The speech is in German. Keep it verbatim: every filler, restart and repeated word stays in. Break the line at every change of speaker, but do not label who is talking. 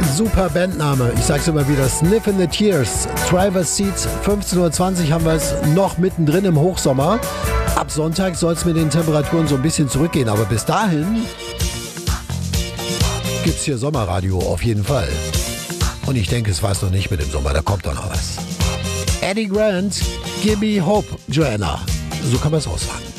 Super Bandname. Ich sag's immer wieder, Sniff in the Tears. Driver's Seats, fünfzehn Uhr zwanzig haben wir es noch mittendrin im Hochsommer. Ab Sonntag soll es mit den Temperaturen so ein bisschen zurückgehen. Aber bis dahin gibt's hier Sommerradio auf jeden Fall. Und ich denke, es war es noch nicht mit dem Sommer. Da kommt doch noch was. Eddie Grant, Give Me Hope, Joanna. So kann man es aussagen.